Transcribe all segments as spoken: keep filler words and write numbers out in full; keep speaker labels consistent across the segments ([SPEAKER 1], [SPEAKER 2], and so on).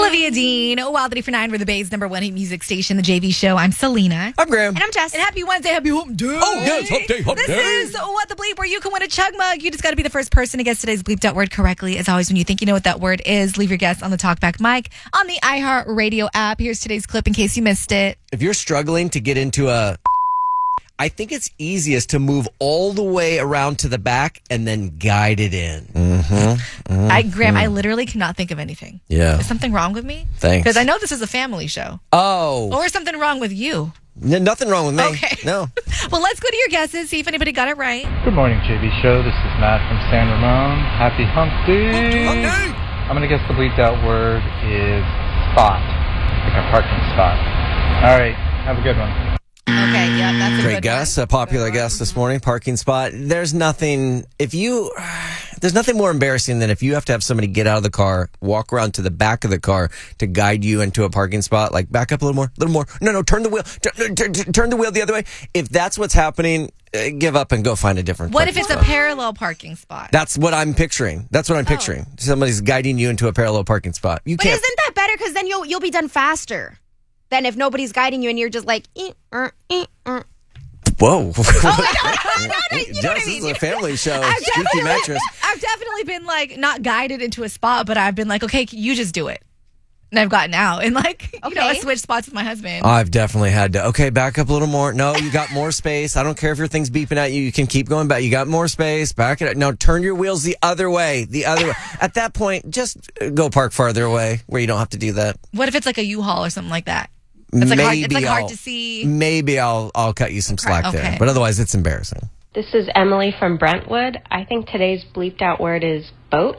[SPEAKER 1] Olivia Dean, Wild thirty for nine, we're the Bay's number one hit music station, the J V Show. I'm Selena.
[SPEAKER 2] I'm Graham.
[SPEAKER 3] And I'm Jess.
[SPEAKER 1] And happy Wednesday, happy hump day.
[SPEAKER 2] Oh, yes, hump day, hump
[SPEAKER 1] this
[SPEAKER 2] day.
[SPEAKER 1] This is What the Bleep, where you can win a chug mug. You just got to be the first person to guess today's bleeped out word correctly. As always, when you think you know what that word is, leave your guess on the TalkBack mic on the iHeartRadio app. Here's today's clip in case you missed it.
[SPEAKER 2] If you're struggling to get into a... I think it's easiest to move all the way around to the back and then guide it in.
[SPEAKER 1] Mm-hmm. Mm-hmm. I, Graham, I literally cannot think of anything.
[SPEAKER 2] Yeah.
[SPEAKER 1] Is something wrong with me?
[SPEAKER 2] Thanks.
[SPEAKER 1] Because I know this is a family show.
[SPEAKER 2] Oh.
[SPEAKER 1] Or is something wrong with you?
[SPEAKER 2] N- nothing wrong with me.
[SPEAKER 1] Okay.
[SPEAKER 2] No.
[SPEAKER 1] Well, let's go to your guesses, see if anybody got it right.
[SPEAKER 4] Good morning, J V Show. This is Matt from San Ramon. Happy hump day.
[SPEAKER 2] Hump day.
[SPEAKER 4] I'm going to guess the bleeped out word is spot. Like a parking spot. All right. Have a good one.
[SPEAKER 1] Okay, yeah, that's a
[SPEAKER 2] Great
[SPEAKER 1] good
[SPEAKER 2] guess,
[SPEAKER 1] one.
[SPEAKER 2] a popular guess this morning. Parking spot. There's nothing, if you, there's nothing more embarrassing than if you have to have somebody get out of the car, walk around to the back of the car to guide you into a parking spot. Like, back up a little more, a little more. No, no, turn the wheel, turn, turn, turn the wheel the other way. If that's what's happening, uh, give up and go find a different
[SPEAKER 1] What if
[SPEAKER 2] parking
[SPEAKER 1] it's
[SPEAKER 2] spot.
[SPEAKER 1] a parallel parking spot?
[SPEAKER 2] That's what I'm picturing. That's what I'm picturing. Somebody's guiding you into a parallel parking spot. You
[SPEAKER 3] But
[SPEAKER 2] can't.
[SPEAKER 3] isn't that better? Because then you'll you'll be done faster than if nobody's guiding you and you're just like, eh, er, eh, er.
[SPEAKER 2] Whoa.
[SPEAKER 1] Oh, no, no, no, no, you know
[SPEAKER 2] Jess,
[SPEAKER 1] what I
[SPEAKER 2] this
[SPEAKER 1] mean.
[SPEAKER 2] is a family show.
[SPEAKER 1] I've
[SPEAKER 2] Squeaky
[SPEAKER 1] definitely-
[SPEAKER 2] mattress.
[SPEAKER 1] I've definitely been like not guided into a spot, but I've been like, okay, you just do it. And I've gotten out and like, you know, I
[SPEAKER 3] Okay.
[SPEAKER 1] switched spots with my husband.
[SPEAKER 2] I've definitely had to. Okay, back up a little more. No, you got more space. I don't care if your thing's beeping at you. You can keep going back. You got more space. Back it up. No, turn your wheels the other way. The other way. At that point, just go park farther away where you don't have to do that.
[SPEAKER 1] What if it's like a U-Haul or something like that? It's like, hard, it's like hard
[SPEAKER 2] I'll-
[SPEAKER 1] to see.
[SPEAKER 2] Maybe I'll I'll cut you some slack
[SPEAKER 1] Okay.
[SPEAKER 2] there. But otherwise, it's embarrassing.
[SPEAKER 5] This is Emily from Brentwood. I think today's bleeped out word is boat.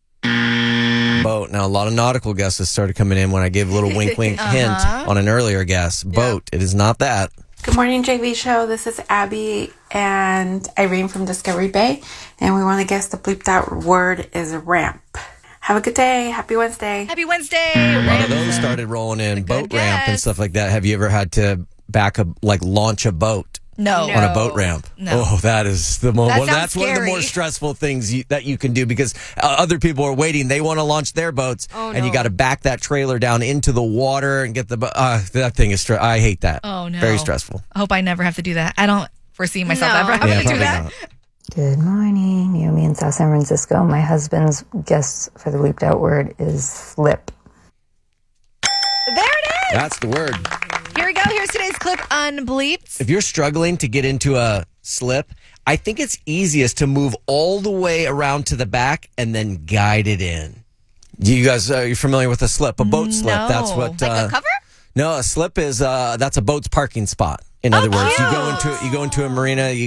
[SPEAKER 2] Boat. Now, a lot of nautical guesses started coming in when I gave a little wink, wink
[SPEAKER 1] Uh-huh.
[SPEAKER 2] hint on an earlier guess. Boat. It is not that.
[SPEAKER 6] Good morning, J V Show. This is Abby and Irene from Discovery Bay, and we want to guess the bleeped out word is ramp. Have a good day. Happy Wednesday.
[SPEAKER 1] Happy Wednesday.
[SPEAKER 2] A lot of
[SPEAKER 1] Rams.
[SPEAKER 2] those started rolling in.
[SPEAKER 1] Good
[SPEAKER 2] Boat ramp and
[SPEAKER 1] guess.
[SPEAKER 2] stuff like that. Have you ever had to back a like launch a boat?
[SPEAKER 1] No.
[SPEAKER 3] No.
[SPEAKER 2] On a boat ramp.
[SPEAKER 1] No.
[SPEAKER 2] Oh, that is the most.
[SPEAKER 1] That
[SPEAKER 2] Well,
[SPEAKER 1] sounds
[SPEAKER 2] that's one of the more
[SPEAKER 1] scary.
[SPEAKER 2] stressful things you, that you can do because uh, other people are waiting. They want to launch their boats,
[SPEAKER 3] Oh,
[SPEAKER 2] and you
[SPEAKER 3] no.
[SPEAKER 2] got to back that trailer down into the water and get the. bo- Uh, that thing is. Stre- I hate that.
[SPEAKER 1] Oh, no.
[SPEAKER 2] Very stressful.
[SPEAKER 1] I hope I never have to do that. I don't foresee myself
[SPEAKER 3] No.
[SPEAKER 1] ever having
[SPEAKER 2] Yeah,
[SPEAKER 1] to do
[SPEAKER 2] probably
[SPEAKER 1] that.
[SPEAKER 2] not.
[SPEAKER 7] Good morning. Yumi in South San Francisco. My husband's guess for the bleeped out word is flip.
[SPEAKER 1] There it is.
[SPEAKER 2] That's the word.
[SPEAKER 1] Here we go. Here's today's clip unbleeped.
[SPEAKER 2] If you're struggling to get into a slip, I think it's easiest to move all the way around to the back and then guide it in. You guys, are you familiar with a slip? A boat slip.
[SPEAKER 1] No.
[SPEAKER 2] That's what.
[SPEAKER 3] Like
[SPEAKER 2] uh,
[SPEAKER 3] a cover?
[SPEAKER 2] No, a slip is uh, that's a boat's parking spot. In other
[SPEAKER 1] Oh,
[SPEAKER 2] words, you
[SPEAKER 1] cute.
[SPEAKER 2] go into you go into a marina. You